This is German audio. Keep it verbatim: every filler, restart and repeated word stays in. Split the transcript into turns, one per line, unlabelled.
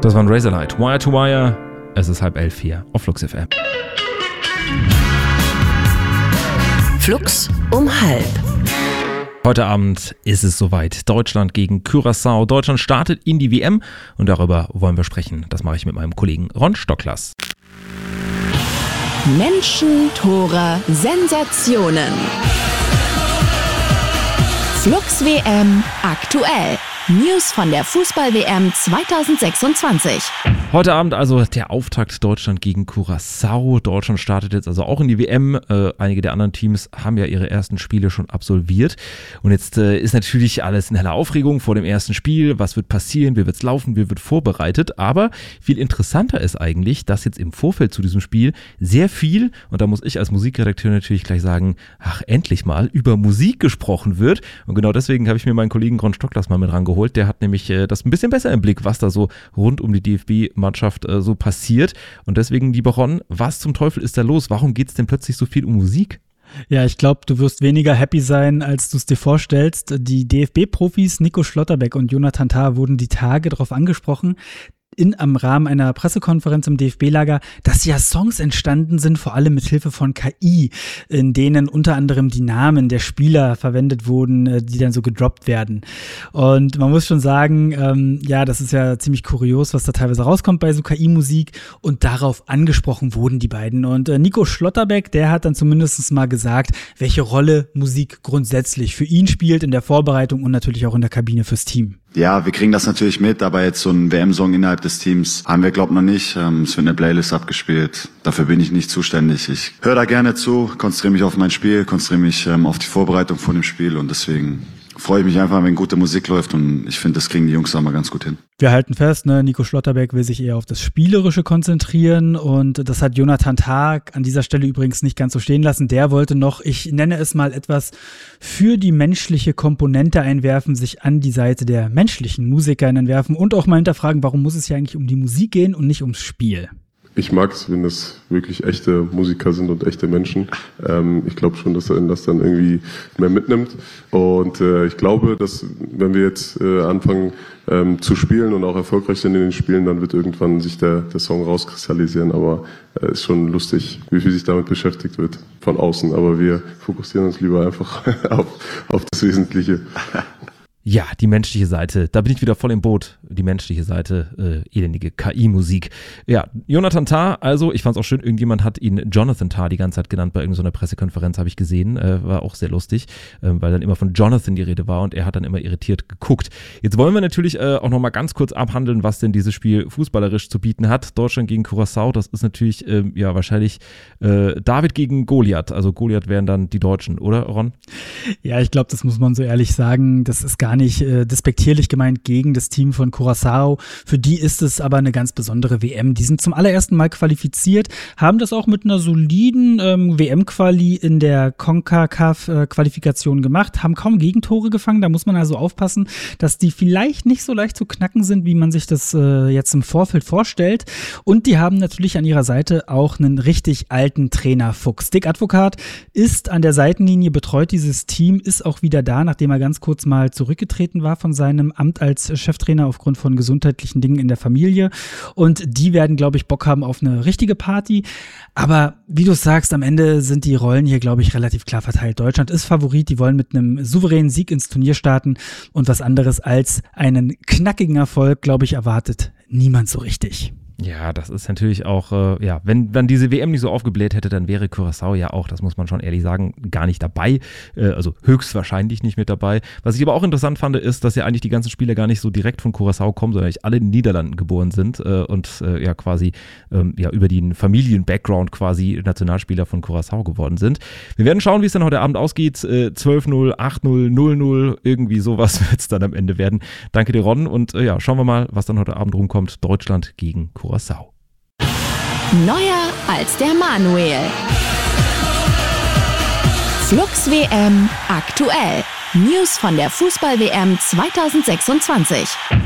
Das war ein Razorlight. Wire to Wire. Es ist halb elf hier auf Flux F M.
Flux um halb.
Heute Abend ist es soweit. Deutschland gegen Curaçao. Deutschland startet in die W M und darüber wollen wir sprechen. Das mache ich mit meinem Kollegen Ron Stocklers.
Menschen, Tore, Sensationen. Flux W M aktuell. News von der Fußball-W M zwanzig sechsundzwanzig.
Heute Abend also der Auftakt Deutschland gegen Curaçao. Deutschland startet jetzt also auch in die W M. Äh, einige der anderen Teams haben ja ihre ersten Spiele schon absolviert. Und jetzt äh, ist natürlich alles in heller Aufregung vor dem ersten Spiel. Was wird passieren? Wie wird es laufen? Wie wird vorbereitet? Aber viel interessanter ist eigentlich, dass jetzt im Vorfeld zu diesem Spiel sehr viel, und da muss ich als Musikredakteur natürlich gleich sagen, ach, endlich mal, über Musik gesprochen wird. Und genau deswegen habe ich mir meinen Kollegen Ron Stocklers mal mit rangeholt. Der hat nämlich äh, das ein bisschen besser im Blick, was da so rund um die D F B-Mannschaft äh, so passiert. Und deswegen, lieber Ron, was zum Teufel ist da los? Warum geht es denn plötzlich so viel um Musik?
Ja, ich glaube, du wirst weniger happy sein, als du es dir vorstellst. Die D F B-Profis Nico Schlotterbeck und Jonathan Tah wurden die Tage darauf angesprochen, in am Rahmen einer Pressekonferenz im D F B-Lager, dass ja Songs entstanden sind, vor allem mit Hilfe von K I, in denen unter anderem die Namen der Spieler verwendet wurden, die dann so gedroppt werden. Und man muss schon sagen, ähm, ja, das ist ja ziemlich kurios, was da teilweise rauskommt bei so K I-Musik, und darauf angesprochen wurden die beiden. Und äh, Nico Schlotterbeck, der hat dann zumindest mal gesagt, welche Rolle Musik grundsätzlich für ihn spielt in der Vorbereitung und natürlich auch in der Kabine fürs Team.
Ja, wir kriegen das natürlich mit, aber jetzt so einen W M-Song innerhalb des Teams haben wir, glaub noch nicht. Ähm, es wird eine Playlist abgespielt. Dafür bin ich nicht zuständig. Ich höre da gerne zu, konzentriere mich auf mein Spiel, konzentriere mich ähm, auf die Vorbereitung von dem Spiel, und deswegen freue ich mich einfach, wenn gute Musik läuft, und ich finde, das kriegen die Jungs auch mal ganz gut hin.
Wir halten fest, ne, Nico Schlotterbeck will sich eher auf das Spielerische konzentrieren, und das hat Jonathan Tah an dieser Stelle übrigens nicht ganz so stehen lassen. Der wollte noch, ich nenne es mal etwas, für die menschliche Komponente einwerfen, sich an die Seite der menschlichen Musiker entwerfen und auch mal hinterfragen, warum muss es ja eigentlich um die Musik gehen und nicht ums Spiel.
Ich mag es, wenn das wirklich echte Musiker sind und echte Menschen. Ähm, ich glaube schon, dass er das dann irgendwie mehr mitnimmt. Und äh, ich glaube, dass wenn wir jetzt äh, anfangen ähm, zu spielen und auch erfolgreich sind in den Spielen, dann wird irgendwann sich der, der Song rauskristallisieren. Aber es äh, ist schon lustig, wie viel sich damit beschäftigt wird von außen. Aber wir fokussieren uns lieber einfach auf, auf das Wesentliche.
Ja, die menschliche Seite, da bin ich wieder voll im Boot. Die menschliche Seite, äh, elendige K I-Musik. Ja, Jonathan Tah, also, ich fand es auch schön, irgendjemand hat ihn Jonathan Tah die ganze Zeit genannt bei irgendeiner Pressekonferenz, habe ich gesehen, äh, war auch sehr lustig, äh, weil dann immer von Jonathan die Rede war und er hat dann immer irritiert geguckt. Jetzt wollen wir natürlich äh, auch nochmal ganz kurz abhandeln, was denn dieses Spiel fußballerisch zu bieten hat. Deutschland gegen Curaçao, das ist natürlich, äh, ja, wahrscheinlich äh, David gegen Goliath, also Goliath wären dann die Deutschen, oder, Ron?
Ja, ich glaube, das muss man so ehrlich sagen, das ist gar nicht äh, despektierlich gemeint gegen das Team von Curaçao. Für die ist es aber eine ganz besondere W M. Die sind zum allerersten Mal qualifiziert, haben das auch mit einer soliden ähm, W M-Quali in der CONCACAF-Qualifikation gemacht, haben kaum Gegentore gefangen. Da muss man also aufpassen, dass die vielleicht nicht so leicht zu knacken sind, wie man sich das äh, jetzt im Vorfeld vorstellt. Und die haben natürlich an ihrer Seite auch einen richtig alten Trainer Fuchs. Dick Advokat ist an der Seitenlinie, betreut dieses Team, ist auch wieder da, nachdem er ganz kurz mal zurückgetreten war von seinem Amt als Cheftrainer aufgrund von gesundheitlichen Dingen in der Familie. Und die werden, glaube ich, Bock haben auf eine richtige Party. Aber wie du sagst, am Ende sind die Rollen hier, glaube ich, relativ klar verteilt. Deutschland ist Favorit, die wollen mit einem souveränen Sieg ins Turnier starten, und was anderes als einen knackigen Erfolg, glaube ich, erwartet niemand so richtig.
Ja, das ist natürlich auch, äh, ja, wenn, wenn diese W M nicht so aufgebläht hätte, dann wäre Curaçao ja auch, das muss man schon ehrlich sagen, gar nicht dabei, äh, also höchstwahrscheinlich nicht mit dabei. Was ich aber auch interessant fand, ist, dass ja eigentlich die ganzen Spieler gar nicht so direkt von Curaçao kommen, sondern eigentlich alle in den Niederlanden geboren sind äh, und äh, ja quasi ähm, ja über den Familien-Background quasi Nationalspieler von Curaçao geworden sind. Wir werden schauen, wie es dann heute Abend ausgeht, äh, zwölf null, acht null, null null, irgendwie sowas wird es dann am Ende werden. Danke dir, Ron, und äh, ja, schauen wir mal, was dann heute Abend rumkommt. Deutschland gegen Curaçao.
Neuer als der Manuel. Flux W M aktuell. News von der Fußball-W M zwanzig sechsundzwanzig.